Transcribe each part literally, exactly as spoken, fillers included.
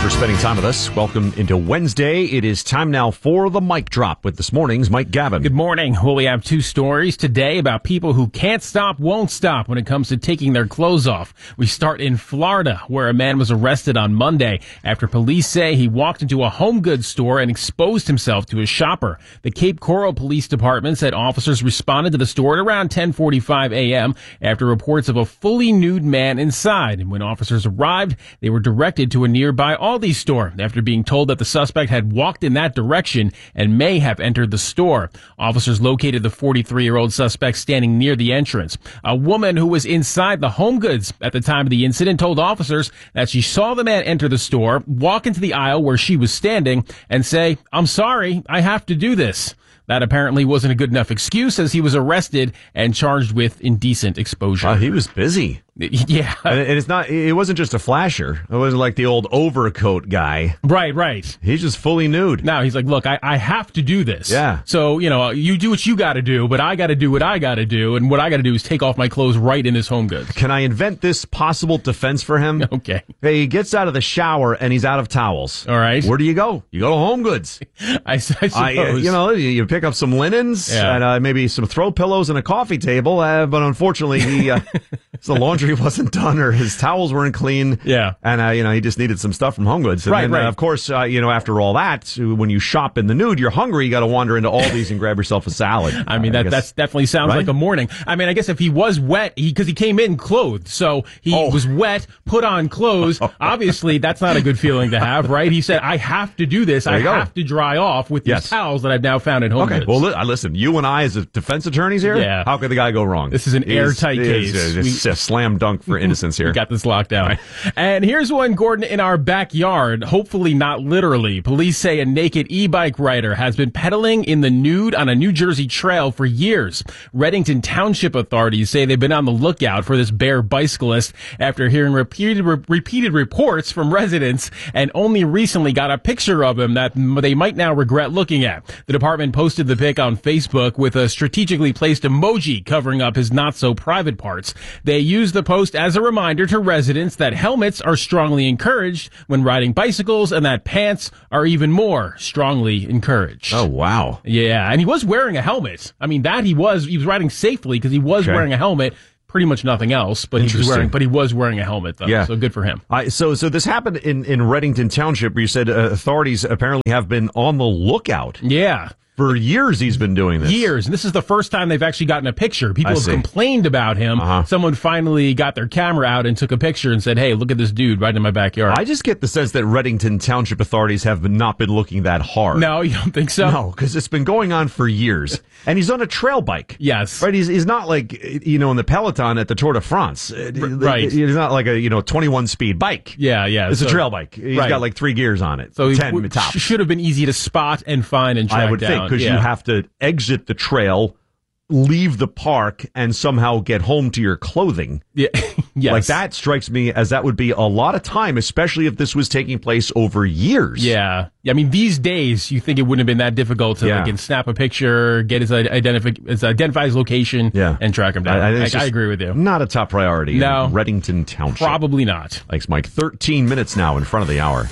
for spending time with us. Welcome into Wednesday. It is time now for the Mic Drop with this morning's Mike Gavin. Good morning. Well, we have two stories today about people who can't stop, won't stop when it comes to taking their clothes off. We start in Florida, where a man was arrested on Monday after police say he walked into a home goods store and exposed himself to a shopper. The Cape Coral Police Department said officers responded to the store at around ten forty-five a.m. after reports of a fully nude man inside. And when officers arrived, they were directed to a nearby Aldi store after being told that the suspect had walked in that direction and may have entered the store. Officers located the forty-three-year-old suspect standing near the entrance. A woman who was inside the home goods at the time of the incident told officers that she saw the man enter the store, walk into the aisle where she was standing, and say, "I'm sorry, I have to do this." That apparently wasn't a good enough excuse, as he was arrested and charged with indecent exposure. Uh, he was busy. Yeah. And it's not, it wasn't just a flasher. It wasn't like the old overcoat guy. Right, right. He's just fully nude. Now he's like, look, I, I have to do this. Yeah. So, you know, you do what you got to do, but I got to do what I got to do. And what I got to do is take off my clothes right in this home goods. Can I invent this possible defense for him? Okay. Hey, he gets out of the shower and he's out of towels. All right. Where do you go? You go to Home Goods. I, I suppose. I, uh, you know, you, you pick up some linens Yeah. and uh, maybe some throw pillows and a coffee table. Uh, but unfortunately, he, uh, the laundry wasn't done or his towels weren't clean. Yeah. And, uh, you know, he just needed some stuff from Home Goods. And Right, then, right. Uh, of course, uh, you know, after all that, when you shop in the nude, you're hungry. You got to wander into Aldi's and grab yourself a salad. I mean, uh, that I that's definitely sounds Right? like a morning. I mean, I guess if he was wet, because he, he came in clothed, so he Oh. was wet, put on clothes. Obviously, that's not a good feeling to have, right? He said, I have to do this. There I you go. have to dry off with these Yes. towels that I've now found at Home Okay, Goods. well, li- uh, listen, you and I as a defense attorneys here, Yeah. how could the guy go wrong? This is an He's- airtight he's- case. It's a slam dunk for innocence here. We got this locked down. And here's one, Gordon, in our backyard. Hopefully not literally. Police say a naked e-bike rider has been pedaling in the nude on a New Jersey trail for years. Reddington Township authorities say they've been on the lookout for this bare bicyclist after hearing repeated re- repeated reports from residents, and only recently got a picture of him that m- they might now regret looking at. The department posted the pic on Facebook with a strategically placed emoji covering up his not-so-private parts. They used the post as a reminder to residents that helmets are strongly encouraged when riding bicycles and that pants are even more strongly encouraged. Oh, wow. Yeah, and he was wearing a helmet. I mean, that he was, he was riding safely because he was Okay. wearing a helmet. Pretty much nothing else, but he was Interesting. wearing, but he was wearing a helmet though. Yeah. So good for him. Uh, so, so this happened in, in Reddington Township, where you said uh, authorities apparently have been on the lookout. Yeah. For years he's been doing this. Years. And this is the first time they've actually gotten a picture. People I have see. complained about him. Uh-huh. Someone finally got their camera out and took a picture and said, hey, look at this dude right in my backyard. I just get the sense that Reddington Township authorities have been, not been looking that hard. No, you don't think so? No, because it's been going on for years. And he's on a trail bike. Yes. Right? He's, he's not like, you know, in the Peloton at the Tour de France. Uh, right. He's not like a, you know, twenty-one speed bike. Yeah, yeah. It's so, a trail bike. He's right. got like three gears on it. So he ten w- top. sh- should have been easy to spot and find and track I would down. think, because yeah. you have to exit the trail, leave the park, and somehow get home to your clothing. Yeah. Yes. Like that strikes me as that would be a lot of time, especially if this was taking place over years. Yeah. I mean, these days, you think it wouldn't have been that difficult to Yeah. like, snap a picture, get his, identifi- his identify his location, Yeah. and track him down. I, I, think I, it's I just agree with you. Not a top priority No. in Reddington Township. Probably not. Thanks, Mike. thirteen minutes now in front of the hour.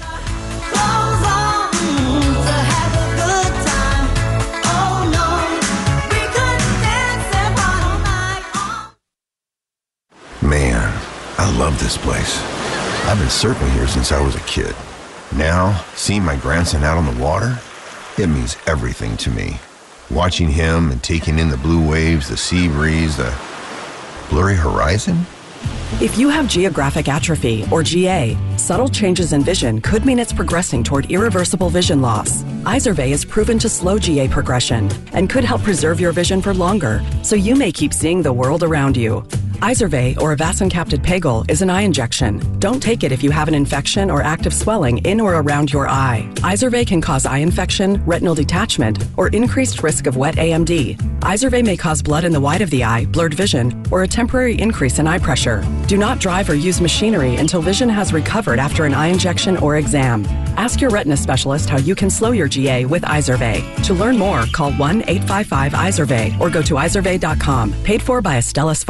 Man, I love this place. I've been surfing here since I was a kid. Now, seeing my grandson out on the water, it means everything to me. Watching him and taking in the blue waves, the sea breeze, the blurry horizon. If you have geographic atrophy, or G A, subtle changes in vision could mean it's progressing toward irreversible vision loss. Izervay is proven to slow G A progression and could help preserve your vision for longer, so you may keep seeing the world around you. Izervay, or avacincaptad pegol, is an eye injection. Don't take it if you have an infection or active swelling in or around your eye. Izervay can cause eye infection, retinal detachment, or increased risk of wet A M D. Izervay may cause blood in the white of the eye, blurred vision, or a temporary increase in eye pressure. Do not drive or use machinery until vision has recovered after an eye injection or exam. Ask your retina specialist how you can slow your G A with Izervay. To learn more, call one eight five five Izervay or go to izervay dot com. Paid for by Astellas Pharma.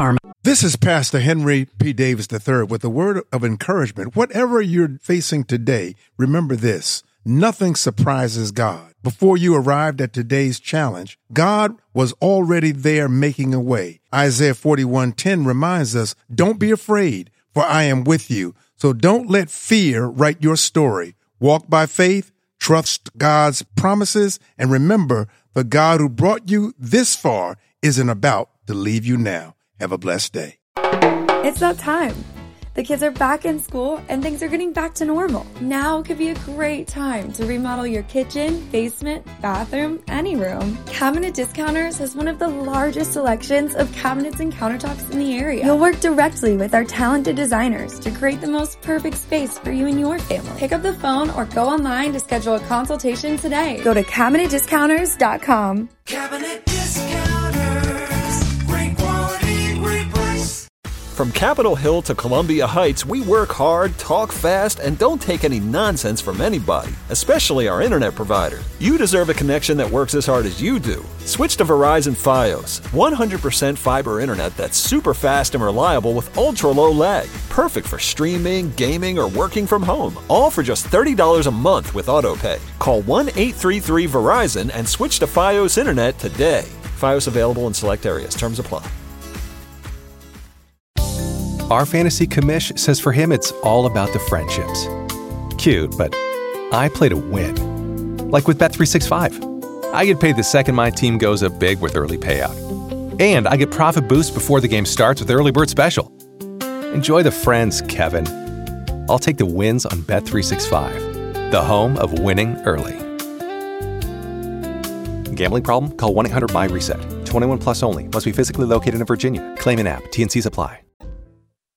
This is Pastor Henry P. Davis the third with a word of encouragement. Whatever you're facing today, remember this: nothing surprises God. Before you arrived at today's challenge, God was already there making a way. Isaiah forty-one ten reminds us, don't be afraid, for I am with you. So don't let fear write your story. Walk by faith, trust God's promises, and remember, the God who brought you this far isn't about to leave you now. Have a blessed day. It's that time. The kids are back in school and things are getting back to normal. Now could be a great time to remodel your kitchen, basement, bathroom, any room. Cabinet Discounters has one of the largest selections of cabinets and countertops in the area. You'll work directly with our talented designers to create the most perfect space for you and your family. Pick up the phone or go online to schedule a consultation today. Go to cabinet discounters dot com. Cabinet Discounters. Great quality, great price. From Capitol Hill to Columbia Heights, we work hard, talk fast, and don't take any nonsense from anybody, especially our internet provider. You deserve a connection that works as hard as you do. Switch to Verizon Fios, one hundred percent fiber internet that's super fast and reliable with ultra-low lag. Perfect for streaming, gaming, or working from home. All for just thirty dollars a month with AutoPay. Call one eight three three Verizon and switch to Fios Internet today. Fios available in select areas. Terms apply. Our fantasy commish says for him it's all about the friendships. Cute, but I play to win. Like with Bet three sixty-five. I get paid the second my team goes up big with early payout. And I get profit boost before the game starts with Early Bird Special. Enjoy the friends, Kevin. I'll take the wins on Bet three sixty-five, the home of winning early. Gambling problem? Call one eight hundred M Y reset. twenty-one plus only. Must be physically located in Virginia. Claim in app. T N Cs apply.